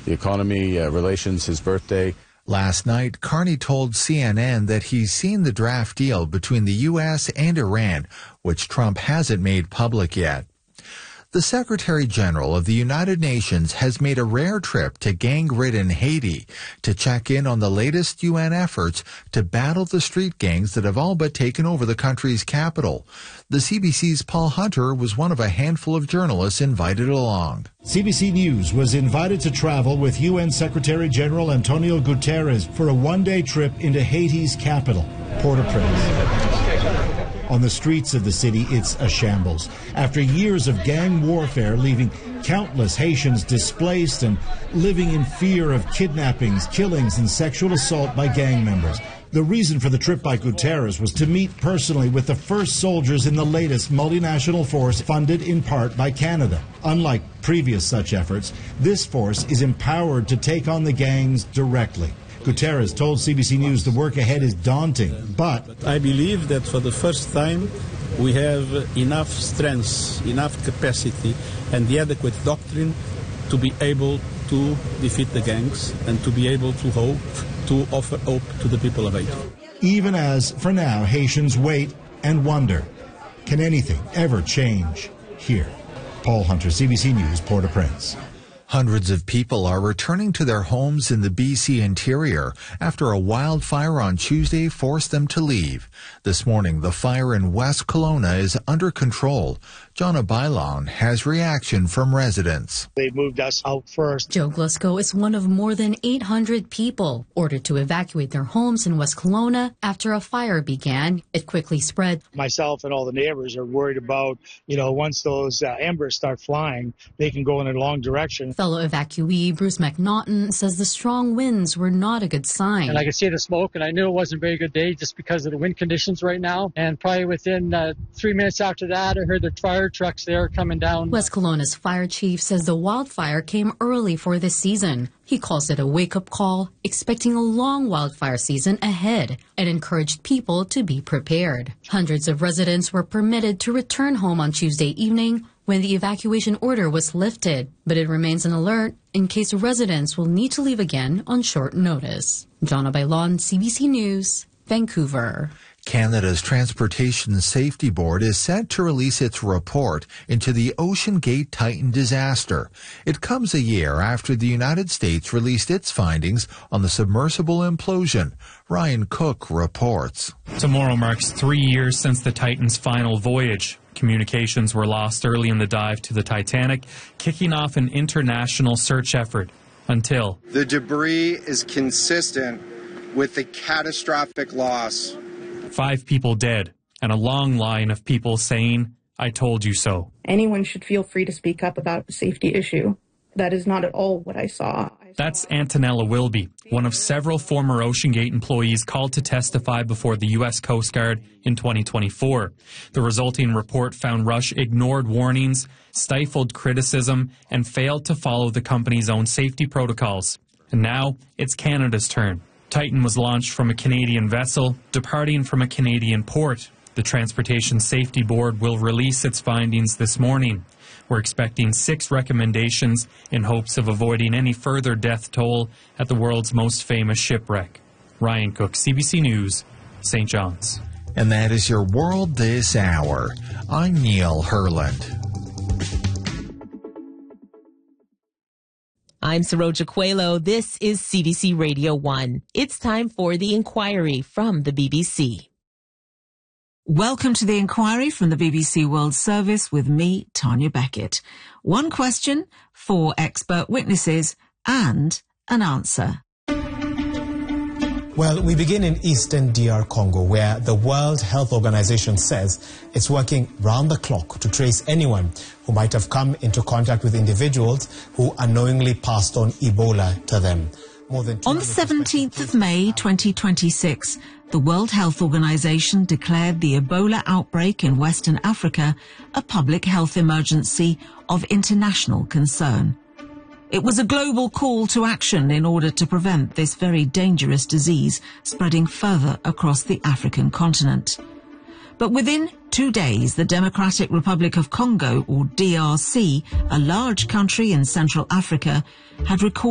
the economy, relations, his birthday. Last night, Carney told CNN that he's seen the draft deal between the U.S. and Iran, which Trump hasn't made public yet. The Secretary General of the United Nations has made a rare trip to gang-ridden Haiti to check in on the latest UN efforts to battle the street gangs that have all but taken over the country's capital. The CBC's Paul Hunter was one of a handful of journalists invited along. CBC News was invited to travel with UN Secretary General Antonio Guterres for a one-day trip into Haiti's capital, Port-au-Prince. On the streets of the city, it's a shambles. After years of gang warfare, leaving countless Haitians displaced and living in fear of kidnappings, killings, and sexual assault by gang members. The reason for the trip by Guterres was to meet personally with the first soldiers in the latest multinational force funded in part by Canada. Unlike previous such efforts, this force is empowered to take on the gangs directly. Guterres told CBC News the work ahead is daunting, but I believe that for the first time we have enough strength, enough capacity and the adequate doctrine to be able to defeat the gangs and to be able to offer hope to the people of Haiti. Even as, for now, Haitians wait and wonder, can anything ever change here? Paul Hunter, CBC News, Port-au-Prince. Hundreds of people are returning to their homes in the BC interior after a wildfire on Tuesday forced them to leave. This morning, the fire in West Kelowna is under control. Jonna Bailon has reaction from residents. They moved us out first. Joe Glusco is one of more than 800 people ordered to evacuate their homes in West Kelowna after a fire began. It quickly spread. Myself and all the neighbors are worried about, once those embers start flying, they can go in a long direction. Fellow evacuee Bruce McNaughton says the strong winds were not a good sign. And I could see the smoke, and I knew it wasn't a very good day just because of the wind conditions right now. And probably within 3 minutes after that, I heard the fire trucks there coming down. West Kelowna's fire chief says the wildfire came early for this season. He calls it a wake-up call, expecting a long wildfire season ahead, and encouraged people to be prepared. Hundreds of residents were permitted to return home on Tuesday evening when the evacuation order was lifted, but it remains an alert in case residents will need to leave again on short notice. Jonna Bailon, CBC News, Vancouver. Canada's Transportation Safety Board is set to release its report into the Ocean Gate Titan disaster. It comes a year after the United States released its findings on the submersible implosion. Ryan Cook reports. Tomorrow marks 3 years since the Titan's final voyage. Communications were lost early in the dive to the Titanic, kicking off an international search effort until the debris is consistent with the catastrophic loss. 5 people dead, and a long line of people saying, "I told you so." Anyone should feel free to speak up about a safety issue. That is not at all what I saw. That's Antonella Wilby, one of several former OceanGate employees called to testify before the U.S. Coast Guard in 2024. The resulting report found Rush ignored warnings, stifled criticism, and failed to follow the company's own safety protocols. And now it's Canada's turn. Titan was launched from a Canadian vessel, departing from a Canadian port. The Transportation Safety Board will release its findings this morning. We're expecting 6 recommendations in hopes of avoiding any further death toll at the world's most famous shipwreck. Ryan Cook, CBC News, St. John's. And that is your World This Hour. I'm Neil Herland. I'm Saroja Coelho. This is CBC Radio 1. It's time for The Inquiry from the BBC. Welcome to The Inquiry from the BBC World Service with me, Tanya Beckett. 1 question, 4 expert witnesses, and an answer. Well, we begin in eastern DR Congo, where the World Health Organization says it's working round the clock to trace anyone who might have come into contact with individuals who unknowingly passed on Ebola to them. On the 17th of May 2026, the World Health Organization declared the Ebola outbreak in Western Africa a public health emergency of international concern. It was a global call to action in order to prevent this very dangerous disease spreading further across the African continent. But within 2 days, the Democratic Republic of Congo, or DRC, a large country in Central Africa, had recorded